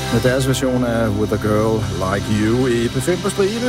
med deres version af With a Girl Like You i P5 på stribe.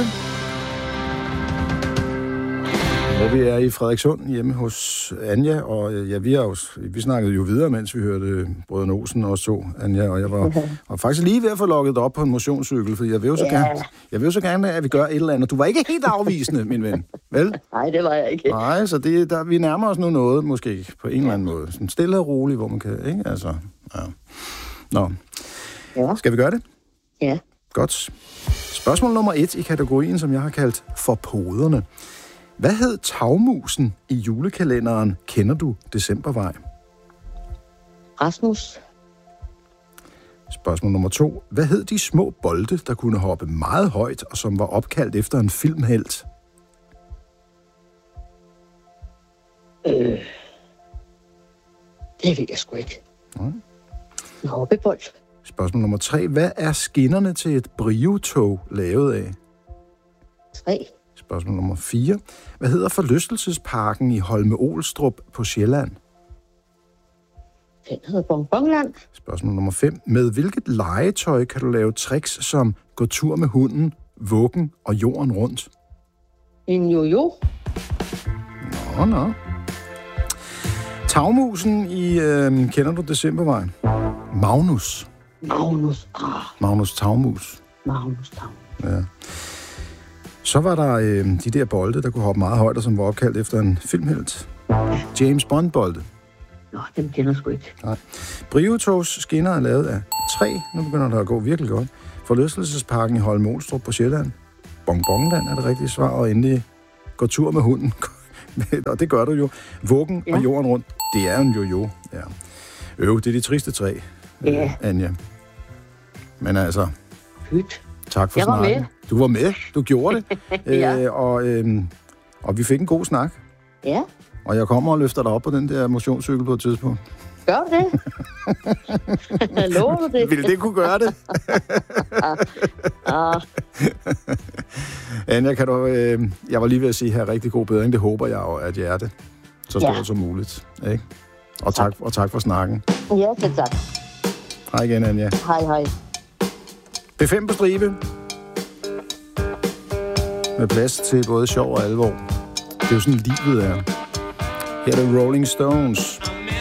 Hvor vi er i Frederikssund hjemme hos Anja, og ja, vi snakkede jo videre, mens vi hørte Brødrene Olsen og to, Anja, og jeg var faktisk lige ved at få logget op på en motionscykel, for jeg vil jo så gerne, at vi gør et eller andet. Du var ikke helt afvisende, min ven, vel? Nej, det var jeg ikke. Nej, så vi nærmer os nu noget, måske på en eller anden måde. Sådan stille og roligt, hvor man kan, ikke? Altså, ja. Nå. Ja. Skal vi gøre det? Ja. Godt. Spørgsmål nummer 1 i kategorien, som jeg har kaldt for poderne. Hvad hed tagmusen i julekalenderen Kender du Decembervej? Rasmus. Spørgsmål nummer 2. Hvad hed de små bolde, der kunne hoppe meget højt, og som var opkaldt efter en filmhelt? Det ved jeg sgu ikke. Nej. En hoppebold. Spørgsmål nummer 3. Hvad er skinnerne til et Brio-tog lavet af? 3. Spørgsmål nummer 4. Hvad hedder forlystelsesparken i Holme-Olstrup på Sjælland? Den hedder Bonbonland. Spørgsmål nummer 5. Med hvilket legetøj kan du lave tricks som gå tur med hunden, vuggen og jorden rundt? En jojo. Nå. Tagmusen i Kender du Decembervejen? Magnus. Magnus Tagmus. Ja. Så var der de der bolde, der kunne hoppe meget højt, og som var opkaldt efter en filmhelt. James Bond-bolde. Nå, dem kender jeg sgu ikke. Nej. Brio-togs skinner er lavet af træ. Nu begynder det at gå virkelig godt. Forlystelsesparken i Holme-Olstrup på Sjælland. Bonbonland er det rigtige svar, og endelig gå tur med hunden. Og det gør du jo. Vuggen og jorden rundt, det er en jojo. Ja. Det er de triste tre, Anja. Men altså... Pyt. Tak for snakken. Med. Du var med. Du gjorde det. Ja. Og vi fik en god snak. Ja. Og jeg kommer og løfter dig op på den der motionscykel på et tidspunkt. Gør du det? Lover du det? Vil det kunne gøre det? Anja, kan du... jeg var lige ved at sige her rigtig god bedring. Det håber jeg jo, at jeg er det. Så stort som muligt. Ikke? Og tak for snakken. Ja, det tak. Hej igen, Anja. Hej. P5 på stribe. Med plads til både sjov og alvor. Det er jo sådan, livet er. Her er det Rolling Stones.